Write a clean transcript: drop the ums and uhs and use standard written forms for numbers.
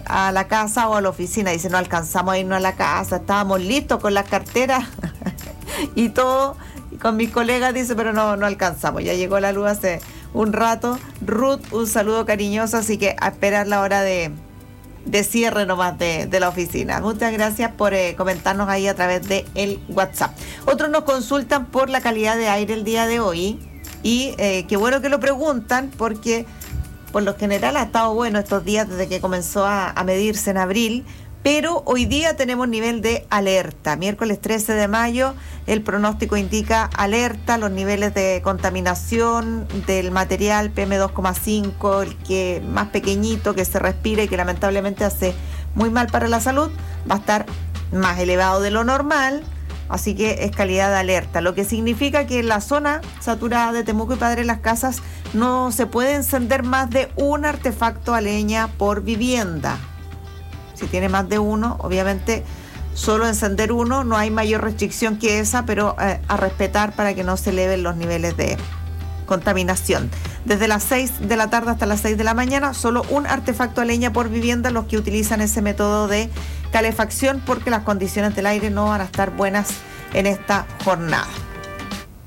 a la casa o a la oficina. Dice, no alcanzamos a irnos a la casa, estábamos listos con las carteras y todo, y con mis colegas, dice, pero no alcanzamos. Ya llegó la luz hace un rato. Ruth, un saludo cariñoso, así que a esperar la hora de cierre nomás de la oficina. Muchas gracias por comentarnos ahí a través de el WhatsApp. Otros nos consultan por la calidad de aire el día de hoy, y qué bueno que lo preguntan, porque por lo general ha estado bueno estos días desde que comenzó a medirse en abril, pero hoy día tenemos nivel de alerta. Miércoles 13 de mayo, el pronóstico indica alerta, los niveles de contaminación del material PM2,5, el que más pequeñito que se respira y que lamentablemente hace muy mal para la salud, va a estar más elevado de lo normal, así que es calidad de alerta, lo que significa que en la zona saturada de Temuco y Padre Las Casas no se puede encender más de un artefacto a leña por vivienda. Si tiene más de uno, obviamente solo encender uno, no hay mayor restricción que esa, pero a respetar para que no se eleven los niveles de contaminación. Desde las 6 de la tarde hasta las 6 de la mañana, solo un artefacto a leña por vivienda los que utilizan ese método de calefacción, porque las condiciones del aire no van a estar buenas en esta jornada.